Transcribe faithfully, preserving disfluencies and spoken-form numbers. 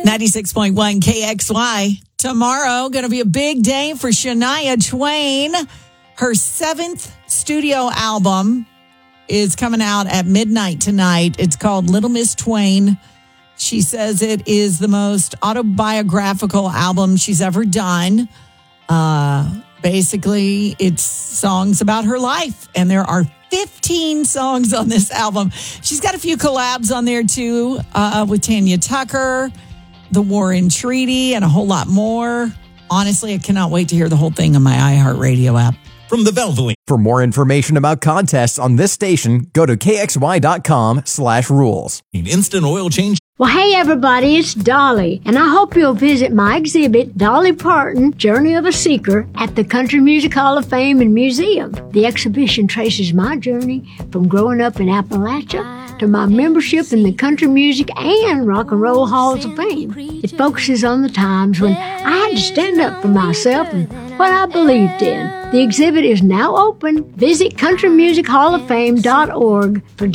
ninety-six point one K X Y. Tomorrow, going to be a big day for Shania Twain. Her seventh studio album is coming out at midnight tonight. It's called Little Miss Twain. She says it is the most autobiographical album she's ever done. Uh, basically, it's songs about her life, and there are fifteen songs on this album. She's got a few collabs on there, too, uh, with Tanya Tucker, The War and Treaty, and a whole lot more. Honestly, I cannot wait to hear the whole thing on my iHeartRadio app. From the Valvoline. For more information about contests on this station, go to kxy.com slash rules. Instant oil change. Well, hey, everybody, it's Dolly, and I hope you'll visit my exhibit, Dolly Parton, Journey of a Seeker, at the Country Music Hall of Fame and Museum. The exhibition traces my journey from growing up in Appalachia to my membership in the Country Music and Rock and Roll Halls of Fame. It focuses on the times when I had to stand up for myself and what I believed in. The exhibit is now open. Visit country music hall of fame dot org for